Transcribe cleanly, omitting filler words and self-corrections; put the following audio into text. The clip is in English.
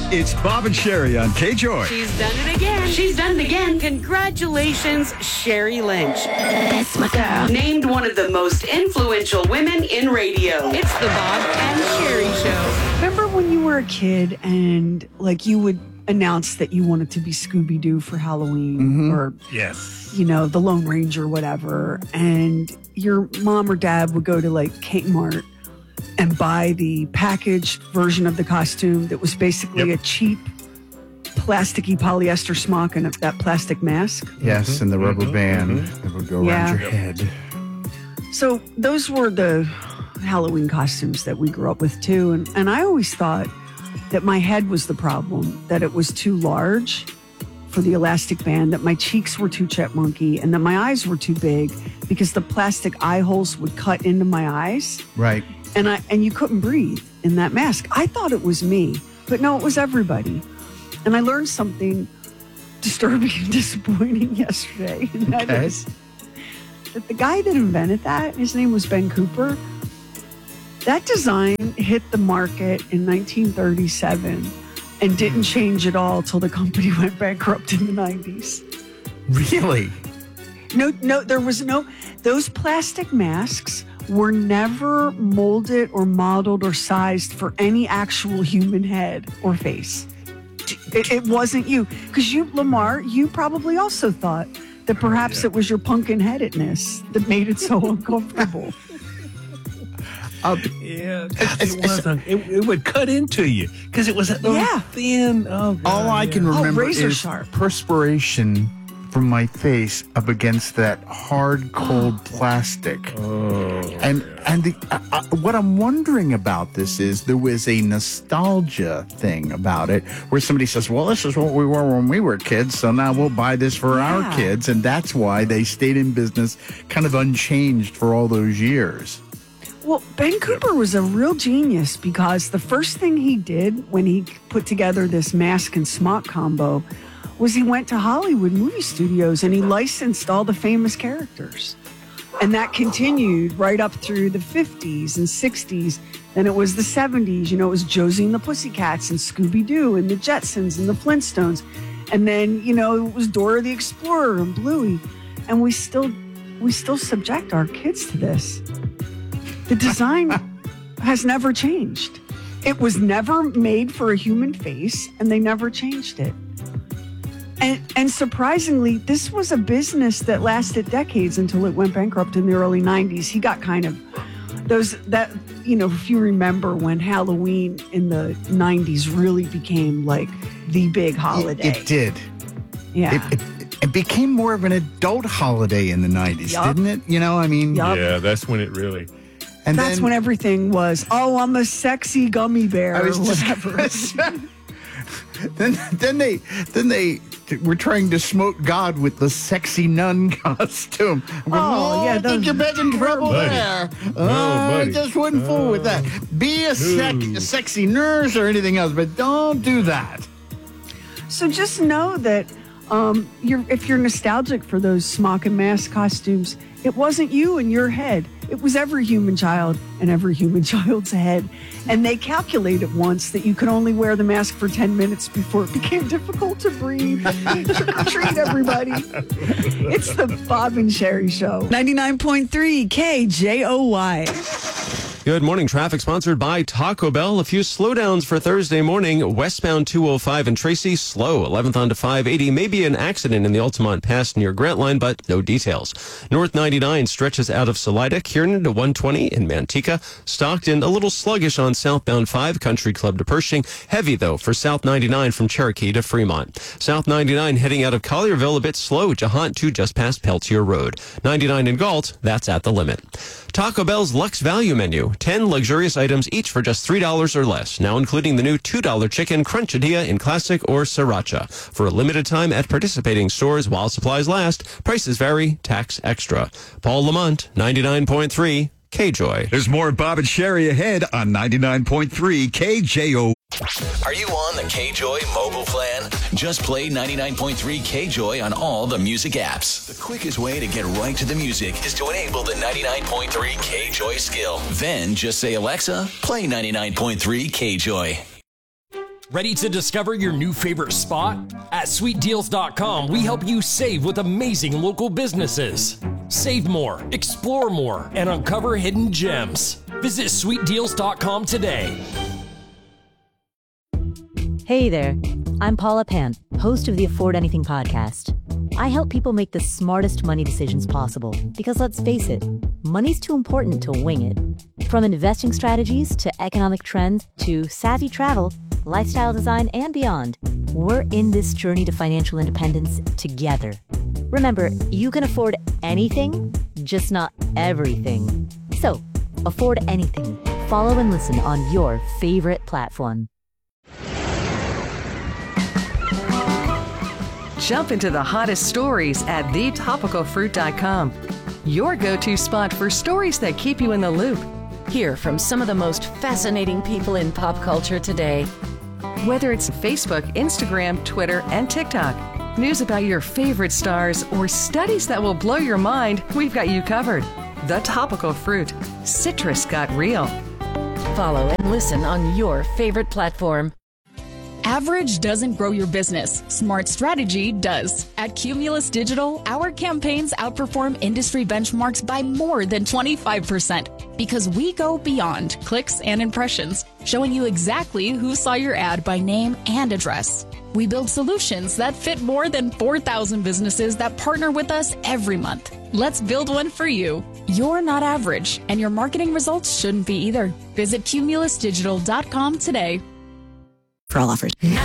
It's Bob and Sherry on K-Joy. She's done it again. She's done it again. Congratulations, Sherry Lynch. That's my girl. Named one of the most influential women in radio. It's the Bob and Sherry Show. Remember when you were a kid and like you would announce that you wanted to be Scooby-Doo for Halloween or, Yes. you know, the Lone Ranger, whatever. And your mom or dad would go to like Kmart and buy the packaged version of the costume that was basically a cheap plasticky polyester smock and that plastic mask. Yes, and the rubber band that would go around your head. So those were the Halloween costumes that we grew up with too. And I always thought that my head was the problem, that it was too large for the elastic band, that my cheeks were too chipmunky, and that my eyes were too big because the plastic eye holes would cut into my eyes. Right. And you couldn't breathe in that mask. I thought it was me, but no, it was everybody. And I learned something disturbing and disappointing yesterday, and that is that the guy that invented that, his name was Ben Cooper, that design hit the market in 1937 and didn't change at all till the company went bankrupt in the 90s. Really? No, there was no, those plastic masks were never molded or modeled or sized for any actual human head or face. It wasn't you. Because you, Lamar, you probably also thought that perhaps it was your pumpkin-headedness that made it so uncomfortable. Yeah, it would cut into you because it was that little thin. Oh, God, all I can remember razor is sharp perspiration from my face up against that hard, cold plastic. And what I'm wondering about this is there was a nostalgia thing about it where somebody says, well, this is what we were when we were kids, so now we'll buy this for our kids. And that's why they stayed in business kind of unchanged for all those years. Well, Ben Cooper was a real genius because the first thing he did when he put together this mask and smock combo was he went to Hollywood movie studios and he licensed all the famous characters. And that continued right up through the 50s and 60s. Then it was the 70s. You know, it was Josie and the Pussycats and Scooby-Doo and the Jetsons and the Flintstones. And then, you know, it was Dora the Explorer and Bluey. And we still subject our kids to this. The design has never changed. It was never made for a human face, and they never changed it. And surprisingly, this was a business that lasted decades until it went bankrupt in the early 90s. He got kind of if you remember when Halloween in the 90s really became like the big holiday. It did. Yeah. It became more of an adult holiday in the 90s, didn't it? You know, I mean. Yeah, that's when it really. And that's when everything was, I'm a sexy gummy bear or whatever. Then they were trying to smote God with the sexy nun costume. I think you're in trouble there. I just wouldn't fool with that. Be a sexy nurse or anything else, but don't do that. So just know that if you're nostalgic for those smock and mask costumes, it wasn't you in your head. It was every human child and every human child's head. And they calculated once that you could only wear the mask for 10 minutes before it became difficult to breathe. Trick or treat, everybody. It's the Bob and Sherry Show. 99.3 KJOY. Good morning. Traffic sponsored by Taco Bell. A few slowdowns for Thursday morning. Westbound 205 in Tracy, slow. 11th onto 580. Maybe an accident in the Altamont Pass near Grantline, but no details. North 99 stretches out of Salida. Kiernan to 120 in Manteca. Stockton, a little sluggish on southbound 5, Country Club to Pershing. Heavy, though, for South 99 from Cherokee to Fremont. South 99 heading out of Collierville a bit slow. Jahant to just past Peltier Road. 99 in Galt, that's at the limit. Taco Bell's Lux Value Menu. 10 luxurious items each for just $3 or less. Now including the new $2 chicken crunchadilla in classic or sriracha. For a limited time at participating stores while supplies last. Prices vary, tax extra. Paul Lamont, 99.3 KJOY. There's more Bob and Sherry ahead on 99.3 KJO. Are you on the KJOY mobile plan? Just play 99.3 KJOY on all the music apps. The quickest way to get right to the music is to enable the 99.3 KJOY skill. Then just say, Alexa, play 99.3 KJOY. Ready to discover your new favorite spot? At sweetdeals.com, we help you save with amazing local businesses. Save more, explore more, and uncover hidden gems. Visit sweetdeals.com today. Hey there, I'm Paula Pant, host of the Afford Anything podcast. I help people make the smartest money decisions possible because let's face it, money's too important to wing it. From investing strategies to economic trends to savvy travel, lifestyle design, and beyond, we're in this journey to financial independence together. Remember, you can afford anything, just not everything. So, afford anything. Follow and listen on your favorite platform. Jump into the hottest stories at thetopicalfruit.com. Your go-to spot for stories that keep you in the loop. Hear from some of the most fascinating people in pop culture today. Whether it's Facebook, Instagram, Twitter, and TikTok, news about your favorite stars, or studies that will blow your mind, we've got you covered. The Topical Fruit. Citrus got real. Follow and listen on your favorite platform. Average doesn't grow your business. Smart strategy does. At Cumulus Digital, our campaigns outperform industry benchmarks by more than 25% because we go beyond clicks and impressions, showing you exactly who saw your ad by name and address. We build solutions that fit more than 4,000 businesses that partner with us every month. Let's build one for you. You're not average, and your marketing results shouldn't be either. Visit cumulusdigital.com today. For all offers.